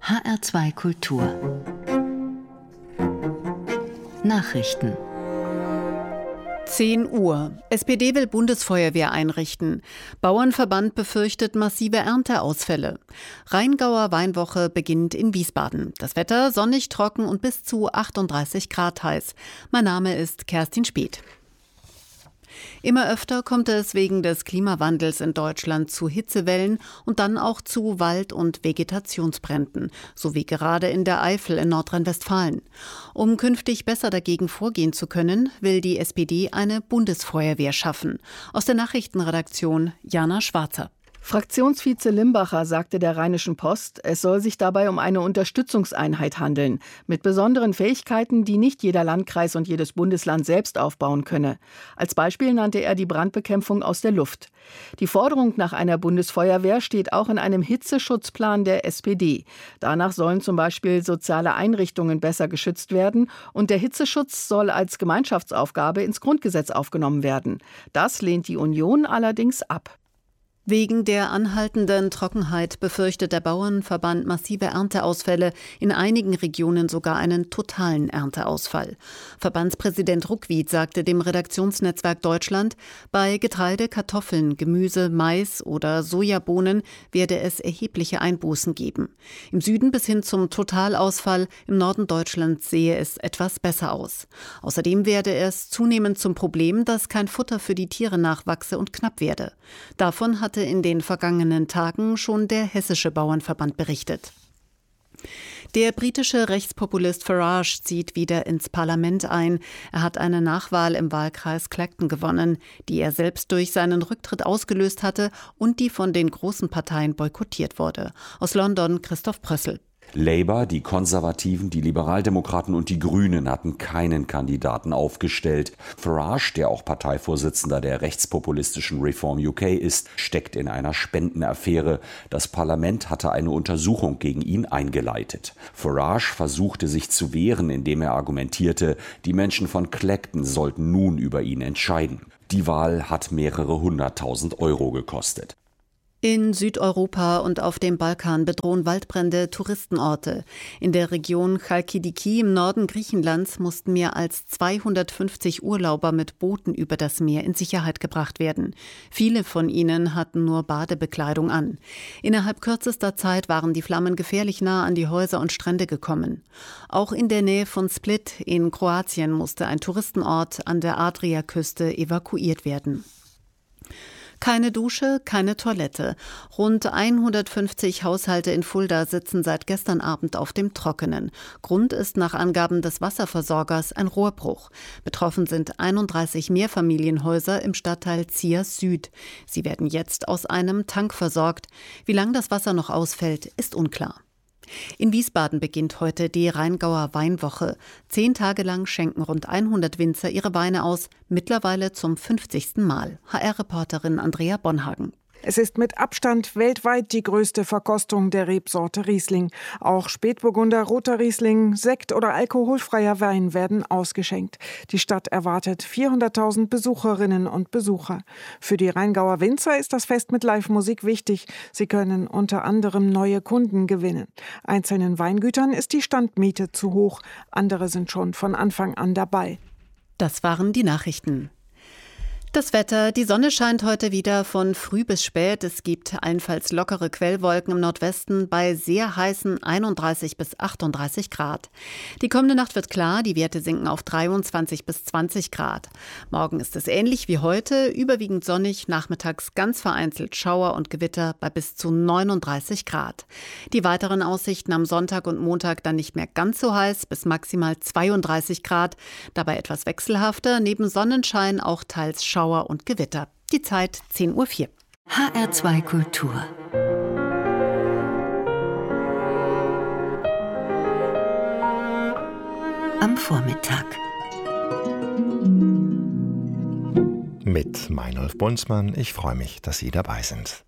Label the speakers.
Speaker 1: HR2 Kultur Nachrichten
Speaker 2: 10 Uhr. SPD will Bundesfeuerwehr einrichten. Bauernverband befürchtet massive Ernteausfälle. Rheingauer Weinwoche beginnt in Wiesbaden. Das Wetter sonnig, trocken und bis zu 38 Grad heiß. Mein Name ist Kerstin Speth. Immer öfter kommt es wegen des Klimawandels in Deutschland zu Hitzewellen und dann auch zu Wald- und Vegetationsbränden, so wie gerade in der Eifel in Nordrhein-Westfalen. Um künftig besser dagegen vorgehen zu können, will die SPD eine Bundesfeuerwehr schaffen. Aus der Nachrichtenredaktion Jana Schwarzer.
Speaker 3: Fraktionsvize Limbacher sagte der Rheinischen Post, es soll sich dabei um eine Unterstützungseinheit handeln, mit besonderen Fähigkeiten, die nicht jeder Landkreis und jedes Bundesland selbst aufbauen könne. Als Beispiel nannte er die Brandbekämpfung aus der Luft. Die Forderung nach einer Bundesfeuerwehr steht auch in einem Hitzeschutzplan der SPD. Danach sollen zum Beispiel soziale Einrichtungen besser geschützt werden und der Hitzeschutz soll als Gemeinschaftsaufgabe ins Grundgesetz aufgenommen werden. Das lehnt die Union allerdings ab.
Speaker 2: Wegen der anhaltenden Trockenheit befürchtet der Bauernverband massive Ernteausfälle, in einigen Regionen sogar einen totalen Ernteausfall. Verbandspräsident Ruckwied sagte dem Redaktionsnetzwerk Deutschland, bei Getreide, Kartoffeln, Gemüse, Mais oder Sojabohnen werde es erhebliche Einbußen geben. Im Süden bis hin zum Totalausfall, im Norden Deutschlands sehe es etwas besser aus. Außerdem werde es zunehmend zum Problem, dass kein Futter für die Tiere nachwachse und knapp werde. Davon hatte in den vergangenen Tagen schon der hessische Bauernverband berichtet. Der britische Rechtspopulist Farage zieht wieder ins Parlament ein. Er hat eine Nachwahl im Wahlkreis Clacton gewonnen, die er selbst durch seinen Rücktritt ausgelöst hatte und die von den großen Parteien boykottiert wurde. Aus London Christoph Prössel.
Speaker 4: Labour, die Konservativen, die Liberaldemokraten und die Grünen hatten keinen Kandidaten aufgestellt. Farage, der auch Parteivorsitzender der rechtspopulistischen Reform UK ist, steckt in einer Spendenaffäre. Das Parlament hatte eine Untersuchung gegen ihn eingeleitet. Farage versuchte sich zu wehren, indem er argumentierte, die Menschen von Clacton sollten nun über ihn entscheiden. Die Wahl hat mehrere 100.000 Euro gekostet.
Speaker 2: In Südeuropa und auf dem Balkan bedrohen Waldbrände Touristenorte. In der Region Chalkidiki im Norden Griechenlands mussten mehr als 250 Urlauber mit Booten über das Meer in Sicherheit gebracht werden. Viele von ihnen hatten nur Badebekleidung an. Innerhalb kürzester Zeit waren die Flammen gefährlich nah an die Häuser und Strände gekommen. Auch in der Nähe von Split in Kroatien musste ein Touristenort an der Adriaküste evakuiert werden. Keine Dusche, keine Toilette. Rund 150 Haushalte in Fulda sitzen seit gestern Abend auf dem Trockenen. Grund ist nach Angaben des Wasserversorgers ein Rohrbruch. Betroffen sind 31 Mehrfamilienhäuser im Stadtteil Ziers Süd. Sie werden jetzt aus einem Tank versorgt. Wie lange das Wasser noch ausfällt, ist unklar. In Wiesbaden beginnt heute die Rheingauer Weinwoche. 10 Tage lang schenken rund 100 Winzer ihre Weine aus, mittlerweile zum 50. Mal. HR-Reporterin Andrea Bonhagen.
Speaker 5: Es ist mit Abstand weltweit die größte Verkostung der Rebsorte Riesling. Auch Spätburgunder, roter Riesling, Sekt oder alkoholfreier Wein werden ausgeschenkt. Die Stadt erwartet 400.000 Besucherinnen und Besucher. Für die Rheingauer Winzer ist das Fest mit Live-Musik wichtig. Sie können unter anderem neue Kunden gewinnen. Einzelnen Weingütern ist die Standmiete zu hoch. Andere sind schon von Anfang an dabei.
Speaker 2: Das waren die Nachrichten. Das Wetter, die Sonne scheint heute wieder von früh bis spät. Es gibt allenfalls lockere Quellwolken im Nordwesten bei sehr heißen 31 bis 38 Grad. Die kommende Nacht wird klar, die Werte sinken auf 23 bis 20 Grad. Morgen ist es ähnlich wie heute, überwiegend sonnig, nachmittags ganz vereinzelt Schauer und Gewitter bei bis zu 39 Grad. Die weiteren Aussichten am Sonntag und Montag dann nicht mehr ganz so heiß, bis maximal 32 Grad. Dabei etwas wechselhafter, neben Sonnenschein auch teils Schauer und Gewitter. Die Zeit 10:04 Uhr.
Speaker 1: HR2 Kultur am Vormittag
Speaker 6: mit Meinolf Bunzmann. Ich freue mich, dass Sie dabei sind.